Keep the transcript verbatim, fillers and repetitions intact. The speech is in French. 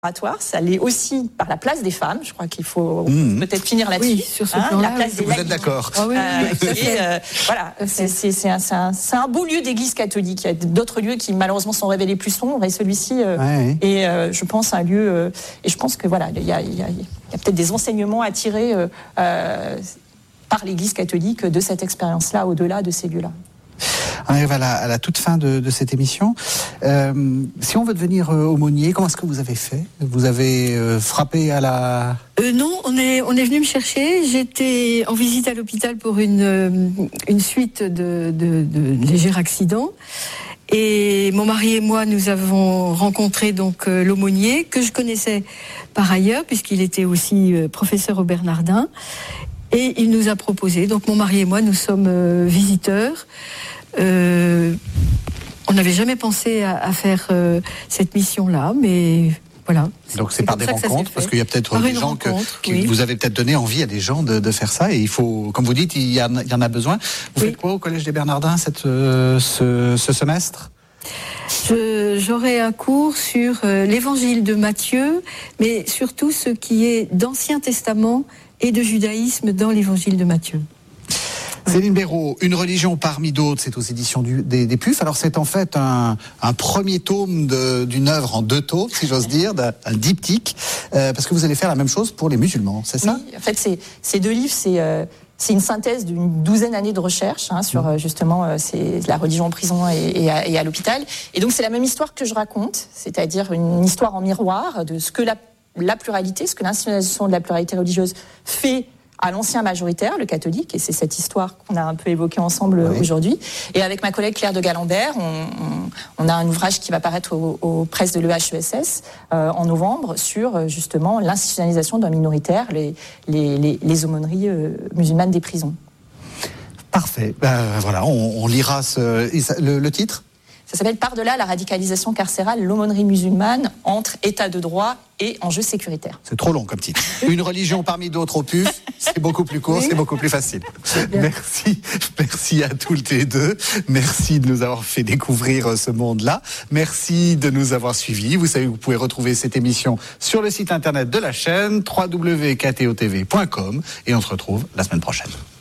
Ça l'est aussi par la place des femmes. Je crois qu'il faut mmh. peut-être finir là-dessus. Oui, sur ce hein, plan-là, la place des vous êtes d'accord ah, oui, oui, euh, et, euh, voilà, c'est, c'est, c'est, un, c'est, un, c'est un beau lieu d'église catholique. Il y a d'autres lieux qui malheureusement sont révélés plus sombres, et celui-ci euh, ouais, oui. est, euh, je pense, un lieu. Euh, et je pense que voilà, il y a, il y a, il y a peut-être des enseignements à tirer euh, euh, par l'Église catholique de cette expérience-là, au-delà de ces lieux-là. On arrive à la, à la toute fin de, de cette émission. Euh, si on veut devenir euh, aumônier, comment est-ce que vous avez fait ? Vous avez euh, frappé à la... Euh, non, on est, on est venu me chercher. J'étais en visite à l'hôpital pour une, une suite de, de, de légers accidents. Et mon mari et moi, nous avons rencontré donc euh, l'aumônier, que je connaissais par ailleurs, puisqu'il était aussi euh, professeur au Bernardin. Et il nous a proposé, donc mon mari et moi, nous sommes euh, visiteurs. Euh, on n'avait jamais pensé à, à faire euh, cette mission-là, mais voilà. Donc c'est, c'est par des rencontres, parce qu'il y a peut-être par des gens que, qui oui. vous avez peut-être donné envie à des gens de, de faire ça, et il faut, comme vous dites, il y, a, il y en a besoin. Vous oui. faites quoi au Collège des Bernardins cette, euh, ce, ce semestre ? Je, j'aurai un cours sur euh, l'évangile de Matthieu, mais surtout ce qui est d'Ancien Testament et de judaïsme dans l'évangile de Matthieu. Céline Béraud, Une religion parmi d'autres, c'est aux éditions du, des, des Pufs. Alors c'est en fait un, un premier tome de, d'une œuvre en deux tomes, si j'ose dire, d'un, un diptyque, euh, parce que vous allez faire la même chose pour les musulmans, c'est ça ? Oui, en fait, c'est, ces deux livres, c'est, euh, c'est une synthèse d'une douzaine d'années de recherche hein, sur euh, justement euh, c'est la religion en prison et, et, à, et à l'hôpital. Et donc c'est la même histoire que je raconte, c'est-à-dire une histoire en miroir de ce que la, la pluralité, ce que l'institutionnalisation de la pluralité religieuse fait à l'ancien majoritaire, le catholique, et c'est cette histoire qu'on a un peu évoquée ensemble oui. aujourd'hui. Et avec ma collègue Claire de Galambert, on, on, on a un ouvrage qui va paraître aux, aux presses de l'E H E S S euh, en novembre sur justement l'institutionnalisation d'un minoritaire, les, les, les, les aumôneries euh, musulmanes des prisons. Parfait. Ben, voilà, on, on lira ce, le, le titre. Ça s'appelle « Par-delà la radicalisation carcérale, l'aumônerie musulmane entre état de droit et enjeux sécuritaires ». C'est trop long comme titre. Une religion parmi d'autres au Puf, c'est beaucoup plus court, oui. c'est beaucoup plus facile. Merci, merci à toutes les deux. Merci de nous avoir fait découvrir ce monde-là. Merci de nous avoir suivis. Vous savez que vous pouvez retrouver cette émission sur le site internet de la chaîne w w w point k t o t v point com et on se retrouve la semaine prochaine.